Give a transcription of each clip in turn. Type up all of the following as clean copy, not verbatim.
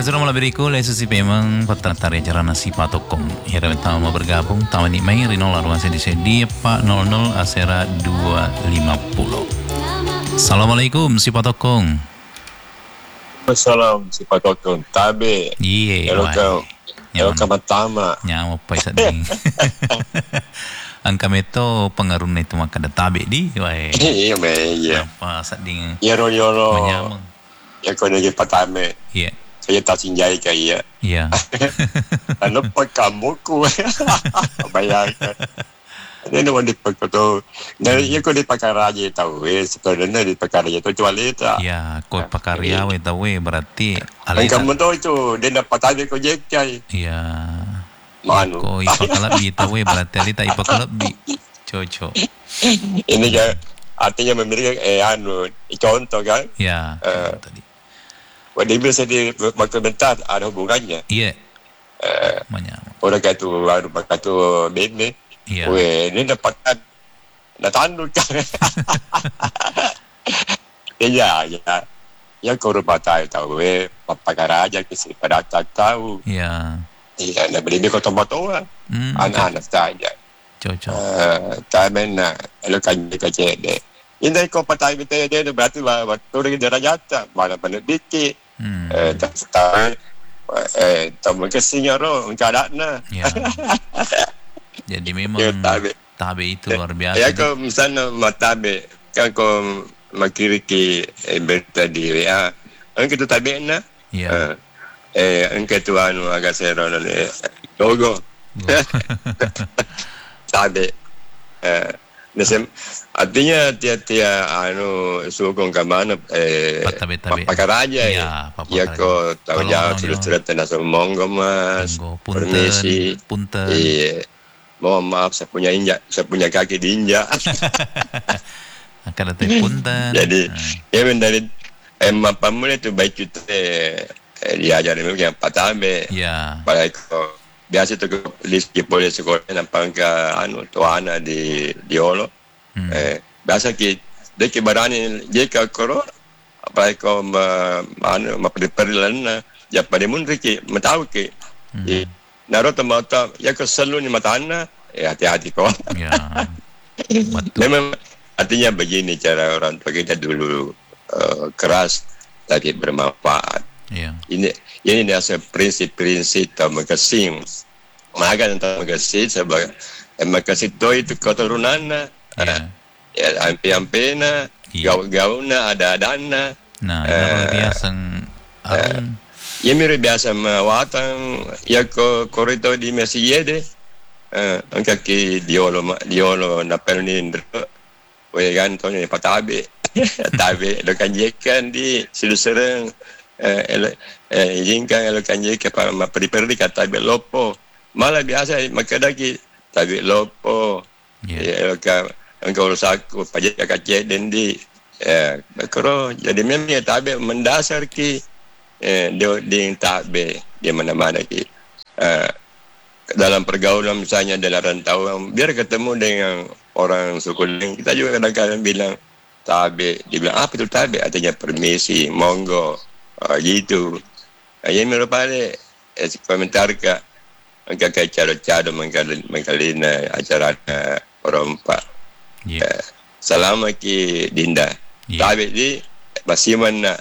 Sila malam beriku lesu si pemang petatari acara nasi patokong. Hira tama bergabung taman ni mai rinola ruang sedi Pak 00 asera 250. Assalamualaikum si patokong. Assalam si patokong tabe. Iya. Hello kamatama. Nyawa pa isa ding. Ang kami to pengaruh na ito makada tabe di. Iya me iya. Apa sading. Yoro. Menyamang. Ya ko nagi patame. Iya. Saya tak sinjai ka iya. Iya. Ano pa kamu ko. Bayangkan. Ini naman di pagkato. Na iya ko di pakaraja tahu sebenarnya di pakaraja itu cualita. Iya, ko pakarya we tahu berarti Ang kamu to itu dia dapat tabe ko jekai. Iya. Manu. Ko ipakalabi tahu berarti alita ipakalabi. Coco. Ini ya artinya memiliki contoh kan. Iya. Tadi. Dia biasa di waktu bentar ada hubungannya. Iya. Menyamang. Orang kata bebe. Iya. Weh, ini dapatkan tanduk kan. Ya. Ya kau batai tahu weh, pakar aja kisi pada tahu. Iya. Iya, nak beli kau tomat-tomat. Anak-anak saja. Cocok. Tapi nak, kalau kaji deh. Ini kau patai betul dia berarti waktu lagi derajat mana mana dikit. Tamu kesini roh, keadaannya. Ya. Jadi memang tabe itu luar biasa. Ya kau misalnya matabe, kan kau makiriki berita diri ya, angkat tu tabe na. Ya. Angkat tu agak seron logo. Tabe. Artinya tiap sukong ke mana pakaraja ya ko tahu jauh sudah tenasa monggo mas permisi punten iya mohon maaf saya punya kaki diinjak akan ada punten jadi ya dari pamun itu baik itu diajarin yang patabe ya pada ko biasa tu list polis sekolah nampak tuana di Olo. Biasa dia barani dia koro apa ko maperilan ya pada mun riki mataw ki narot mata ya ko selalu ni matana hati-hati ko. Ya. Memang artinya begini cara orang tua kita dulu keras tapi bermanfaat. Ya. Ini adalah prinsip-prinsip termakasih. Maka tentang makasih sebagai makasih itu keturunan ya ampe-ampena gaul-gaulna ada-adana. Nah, itu biasa ya mirip biasa mawatang ya korito di mesiyede angka ki diolo napel ni we ganto ni patabe tabe lo kanjekan di silusereng jingkang lo kanjek para maperi-peri kata tabe lopo malah biasa makadaki tabe lopo ya engkau saku pajak kacet dendi kero jadi memang tabe mendasar ki dia tabe di mana-mana ki dalam pergaulan misalnya dalam rantauan biar ketemu dengan orang suku lain kita juga kadang-kadang bilang tabe dia bilang apa itu tabe artinya permisi monggo gitu yang merupakan komentar ke angka cara-cara mengkalina acara orang pak. Selama ki dinda tabe di masih mana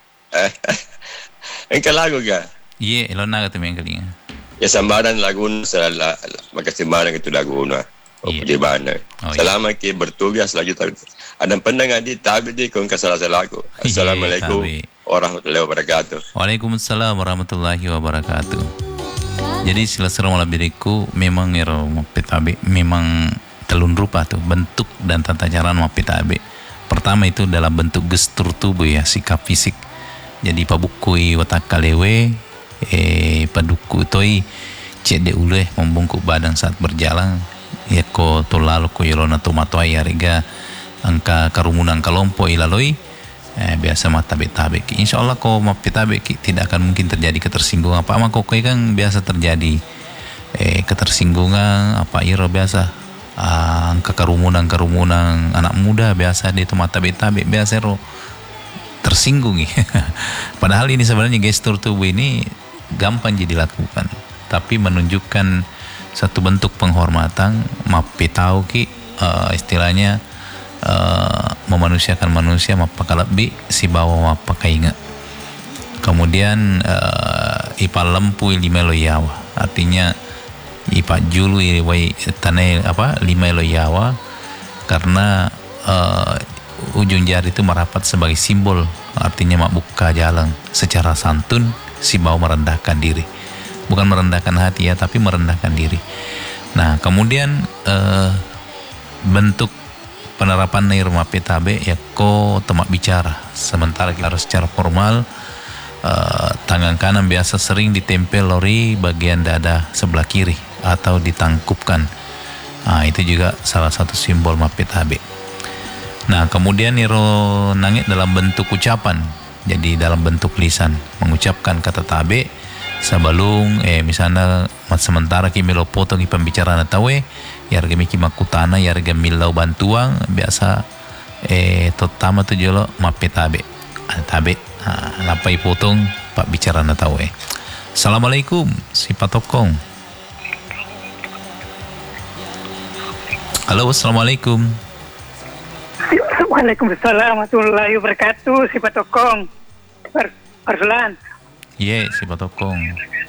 engkau lagu ga iya elok naga tu mengkalinga ya sambaran lagu salah maka sambaran itu lagu na di mana selama ki bertugas lagi ada pendengar di tabe di kau salah lagu. Assalamualaikum warahmatullahi wabarakatuh. Waalaikumsalam warahmatullahi wabarakatuh. Jadi sila-sila malam diriku memang tabe memang telun rupa tuh bentuk dan tata cara mapitabe. Pertama itu dalam bentuk gestur tubuh ya, sikap fisik. Jadi pabukui watak kalewe paduku toi cede ule membungkuk badan saat berjalan ya ko tolalu ko yolona tomato ayarega angka karumunan kalompo ilaloi biasa matabe-tabe ki. Insyaallah ko mapitabe ki tidak akan mungkin terjadi ketersinggungan apa mako kan biasa terjadi ketersinggungan apa iro biasa angka kerumunan anak muda biasa di itu mata betabe biasa ro tersinggung ya. Padahal ini sebenarnya gestur tubuh ini gampang jadi lakukan, tapi menunjukkan satu bentuk penghormatan, mapitau ki istilahnya memanusiakan manusia mapakalabi si bawa mapakainga. Kemudian ipa lempu lima loyawa, artinya ipa julu iwai tanai lima loyawa, karena ujung jari itu merapat sebagai simbol, artinya mak buka jalan secara santun si bawa merendahkan diri. Bukan merendahkan hati ya, tapi merendahkan diri. Nah, kemudian bentuk penerapan nirma pitabe ya ko temak bicara. Sementara kita harus secara formal, tangan kanan biasa sering ditempel lori bagian dada sebelah kiri atau ditangkupkan. Nah, itu juga salah satu simbol mapitabe. Nah, kemudian niro nangit dalam bentuk ucapan. Jadi dalam bentuk lisan mengucapkan kata tabe sebelum misalnya sementara kimi lo potong i pembicaraan atawe yarga miki makutana yarga milau bantuang biasa terutama tu jolo mape tabe lapai potong pak bicara atawe. Assalamualaikum si patokong. Halo, assalamualaikum. Waalaikumsalam warahmatullahi wabarakatuh. Si patokong Arslan. Iya, si patokong.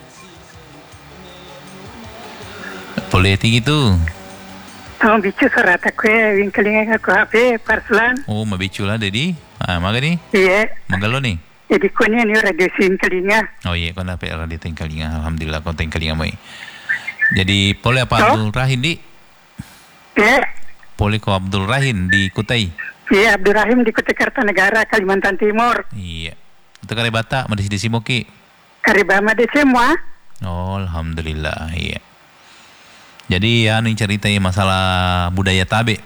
Boleh tinggi tuh. Oh, bicu surat aku ya, wingkeling aku HP Arslan. Oh, mabicu lah dedi. Maga nih. Iya. Magalo nih. Jadi kunya ni radio singkelingnya. Oh iya, kau dapat radio tingkalinga. Alhamdulillah kau tingkalinga mai. Jadi boleh apa Abdul Rahim di? Iya. Boleh kau Abdul Rahim di Kutai. Iya, Abdul Rahim di Kutai Kartanegara, Kalimantan Timur. Iya. Itu kare bata madis di Simoki. Karibama de semua. Oh, alhamdulillah. Iya. Jadi ya nih ceritain masalah budaya tabe.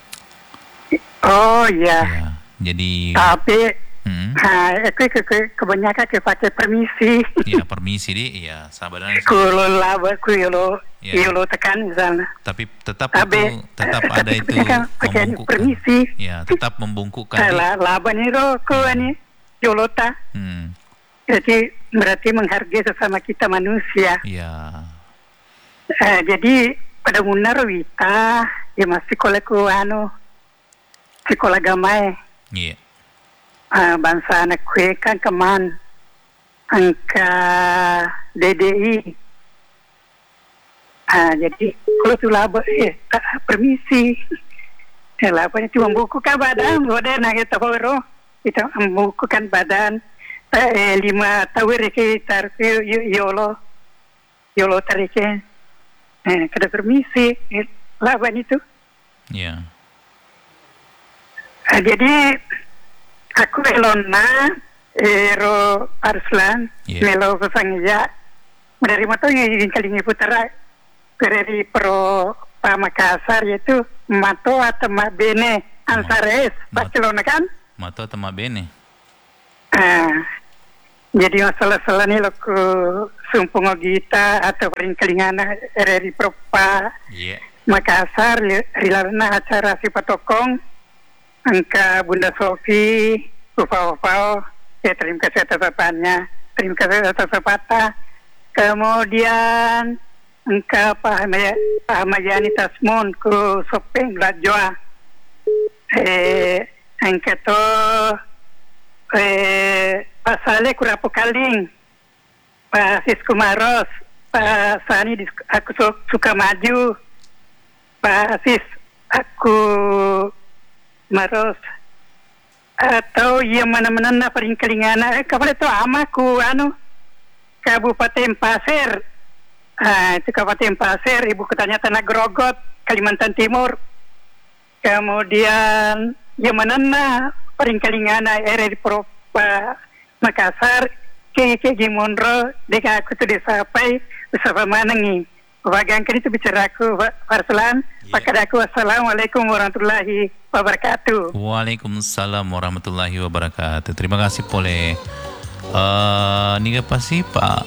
Oh iya. Ya, jadi Tapi aku kebanyakan pakai permisi. Iya, permisi di. Iya, sabarnya. Kulo laba kulo tekan misalnya. Tapi tetap ada itu membungkukkan. Permisi. Ya, tetap membungkukkan. Laba nih ini Yolota. Jadi berarti menghargai sesama kita manusia. Iya. Jadi pada munar wita ya masih koleku sekolah gamai. Iya. Bangsa anak kue kan keman angka DDI. Jadi kalau tu laba permisi. Labanya cuma bukukan badan, badan kita baru kita membukukan badan 5 tahun kita yolo tarike kada permisi laban itu. Iya. Jadi aku elona ero Arslan melo pesangnya menerima tuh yang kali putera dari pro Pamakassar yaitu Mato atau Mabene Ansares Barcelona kan? Mato atau Mabene. Jadi masalah-masalah ni loku sumpung gita atau paling kelingana dari Propa Makassar rilarna acara si patokong angka Bunda Sofi upau terima kasih atas papannya, terima kasih atas patah. Kemudian angka Pak Hamayani Tasmon ku Sopeng Belajoa angka to Pak Saleh Kurapo Kaling, Pak Sisko Maros, Pak Sani aku suka maju, Pak Sis aku Maros atau yang mana-mana paling kelingana kapan itu amaku Kabupaten Pasir. Itu Kabupaten Pasir, ibu kotanya Tanah Grogot, Kalimantan Timur. Kemudian yang mana paling kelingana di Propa Makassar, ke Monro, deka aku tu disapai bersama manangi. Bagangkan itu bicara aku Arslan. Pakada aku assalamualaikum warahmatullahi wabarakatuh. Waalaikumsalam warahmatullahi wabarakatuh. Terima kasih pole. Ni apa sih Pak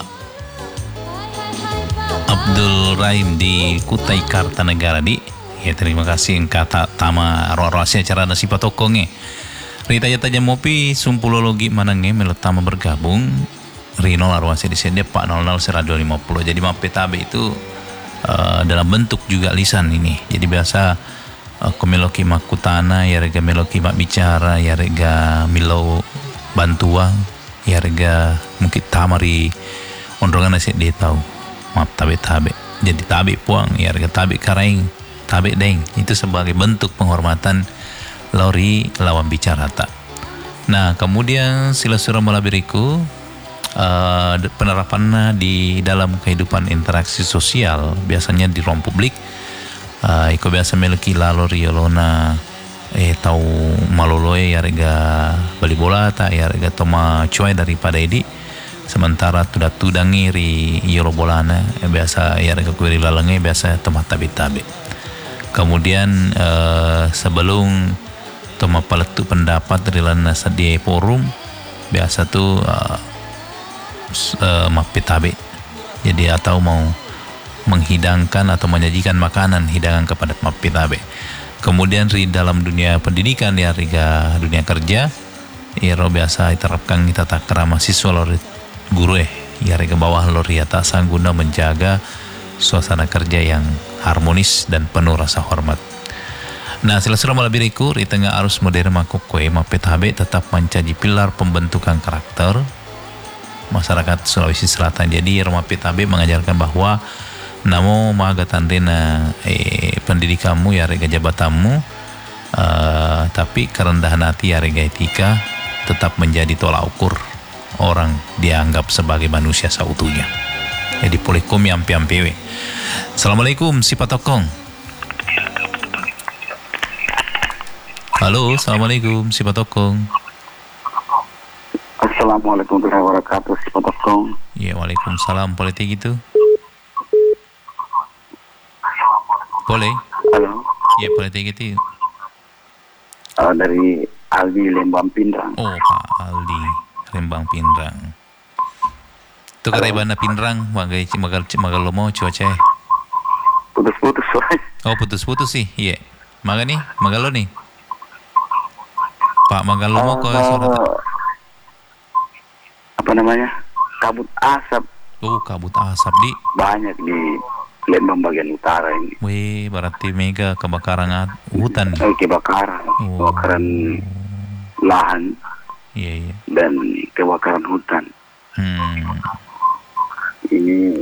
Abdul Rahim di Kutai Kartanegara di. Ya terima kasih kata tama roh-roh acara nasi patokongnya. Rita Jataja Mopi Sumpulologi Manange Melotama bergabung Rino Larwasi di sini Pak 00 Radio 50. Jadi Mapetabe itu dalam bentuk juga lisan ini. Jadi biasa komeloki makutana ya rega meloki mak bicara ya rega milo bantuan ya rega mungkin tamari ondrongan nasi dia tahu maaf tabe jadi tabe puang ya rega tabe karaing tabe deng itu sebagai bentuk penghormatan lori lawan bicara tak. Nah kemudian sila surah malabiriku penerapannya di dalam kehidupan interaksi sosial biasanya di ruang publik. Iko biasa meleki lalori yolona tahu maloloe ya rega bali bola tak ya rega toma cuai daripada ini sementara tuda tudangi ri yolo bolana biasa ya rega kuiri lalenge biasa toma tabe kemudian sebelum toma paletu pendapat dari lana sadie forum biasa tuh mapitabe jadi atau mau menghidangkan atau menyajikan makanan hidangan kepada mapitabe. Kemudian di dalam dunia pendidikan ya riga dunia kerja iro biasa diterapkan kita tak kerama siswa lori guru ya riga bawah lori atasan guna menjaga suasana kerja yang harmonis dan penuh rasa hormat. Nah sila-sila malabiriku di tengah arus modern makokwe mapitabe tetap menjadi pilar pembentukan karakter masyarakat Sulawesi Selatan. Jadi Mapitabe mengajarkan bahwa namo magatan rena pendidikanmu ya rega jabatanmu tapi kerendahan hati ya rega etika tetap menjadi tolak ukur orang dianggap sebagai manusia seutuhnya. Jadi polikom yang ampi-ampiwe. Assalamualaikum si Patokong. Halo, assalamualaikum si Patokong. Assalamualaikum warahmatullahi wabarakatuh si Patokong. Ya waalaikumsalam politik itu. Boleh? Halo. Ya politik itu. Dari Aldi Lembang Pindrang. Oh Pak Aldi Lembang Pindrang. Itu karebana Pindrang magal lomo cuaca. Putus-putus soalnya. Oh putus-putus sih. Iya. Maga nih, magalo nih. Pak magalo mo kok suara apa namanya? Kabut asap. Oh kabut asap di Banyak di Lembang bagian utara ini. wih berarti mega kebakaran hutan. Kebakaran, kebakaran lahan Iya. dan kebakaran hutan. Ini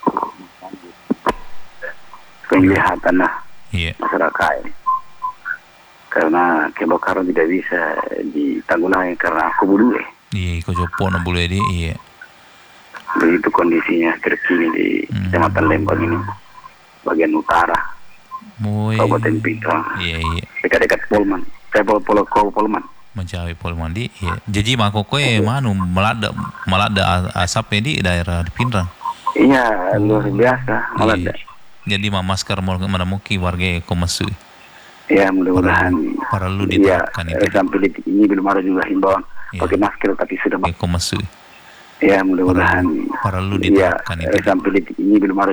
penglihatan lah Iya. masyarakat ini. Karena kebakaran tidak bisa ditanggulangi karena kubur Iya, kau jopo na boleh di iya. Begitu kondisinya terkini di Kecamatan Lembang ini, bagian utara, Moy. Kabupaten Pindrang, Iya. dekat-dekat Polman, Polman. Mencapai Polman di iya. Jadi makoko manu melada asap di daerah di Pindrang. Iya, luar biasa, malah Iya. Jadi masker mau menemuki warga komesu. ya mudah-mudahan. Para lu Ya, diterapkan itu. sampai detik ini belum ada juga himbauan pakai masker, tapi sudah. Komesu. Ya mudah-mudahan. Para lu Ya, diterapkan itu. sampai detik ini belum ada